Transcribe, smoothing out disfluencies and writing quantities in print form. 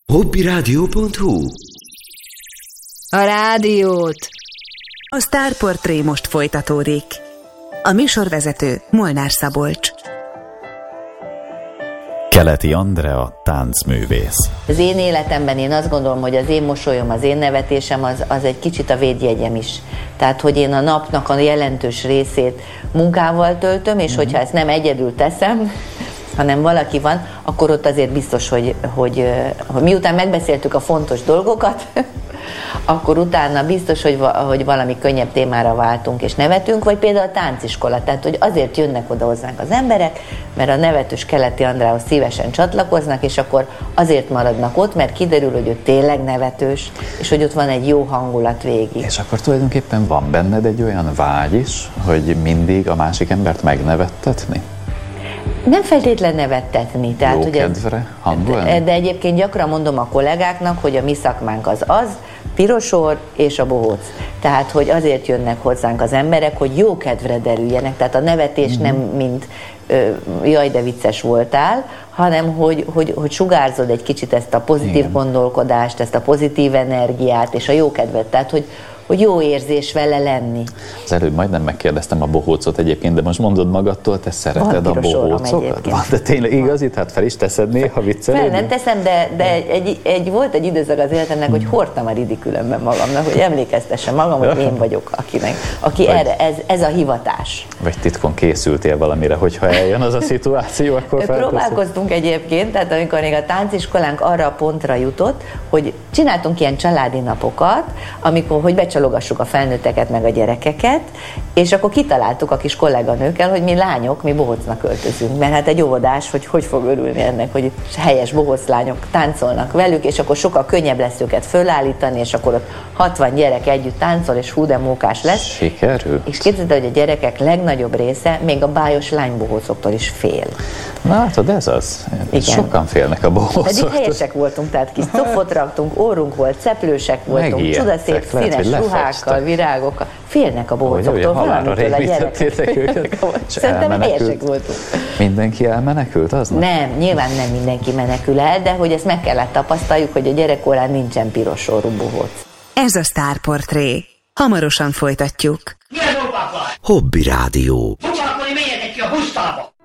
Hobbiradio.hu. A rádiót. A Sztárportré most folytatódik. A műsorvezető Molnár Szabolcs. Keleti Andrea, táncművész. Az én életemben én azt gondolom, hogy az én mosolyom, az én nevetésem az egy kicsit a védjegyem is. Tehát, hogy én a napnak a jelentős részét munkával töltöm, és hogyha ezt nem egyedül teszem, hanem valaki van, akkor ott azért biztos, hogy miután megbeszéltük a fontos dolgokat, akkor utána biztos, hogy valami könnyebb témára váltunk és nevetünk, vagy például a tánciskola. Tehát, hogy azért jönnek oda hozzánk az emberek, mert a nevetős Keleti Andrához szívesen csatlakoznak, és akkor azért maradnak ott, mert kiderül, hogy ő tényleg nevetős, és hogy ott van egy jó hangulat végig. És akkor tulajdonképpen van benned egy olyan vágy is, hogy mindig a másik embert megnevettetni? Nem feltétlen nevettetni. Tehát, jó hogy kedvre hangolni? De egyébként gyakran mondom a kollégáknak, hogy a mi szakmánk az pirosor és a bohóc. Tehát, hogy azért jönnek hozzánk az emberek, hogy jó kedvre derüljenek. Tehát a nevetés nem mint jaj, de vicces voltál, hanem hogy sugárzod egy kicsit ezt a pozitív gondolkodást, ezt a pozitív energiát és a jó kedvet. Tehát, hogy jó érzés vele lenni. Az előbb majdnem megkérdeztem a bohócot egyébként, de most mondod magadtól, te szereted a bohócokat? De tényleg igazi? Hát fel is teszed néha viccelődni? Fel nem teszem, de volt egy időszak az életemnek, hogy hordtam a ridikülömben magamnak, hogy emlékeztessem magam, hogy én vagyok, aki erre, ez a hivatás. Vagy titkon készültél valamire, hogyha eljön az a szituáció, akkor felteszed? Próbálkoztunk egyébként, tehát amikor még a tánciskolánk arra a pontra jutott, hogy csináltunk ilyen családi napokat, amikor, hogy becsalogassuk a felnőtteket meg a gyerekeket, és akkor kitaláltuk a kis kolléganőkkel, hogy mi lányok, mi bohócnak öltözünk, mert hát egy óvodás, hogy fog örülni ennek, hogy helyes bohóc lányok táncolnak velük, és akkor sokkal könnyebb lesz őket fölállítani, és akkor ott 60 gyerek együtt táncol, és hú de mókás lesz. Sikerült. És képzeld, hogy a gyerekek legnagyobb része még a bájos lánybohócoktól is fél. Na látod, ez az. Igen. Sokan félnek a bohócoktól. Pedig helyesek voltunk, tehát kis cofot raktunk, órunk volt, ceplősek voltunk, csodaszép színes ruhákkal, virágokkal. Félnek a bohócoktól, valamitől a gyerekek. Szerintem helyesek voltunk. Mindenki elmenekült aznap? Nem, nyilván nem mindenki menekül el, de hogy ezt meg kellett tapasztaljuk, hogy a gyerekkorán nincsen piros sorú bohóc. Ez a Sztárportré. Hamarosan folytatjuk. Hobbirádió. Bocsákolni, menjetek ki a pusztába!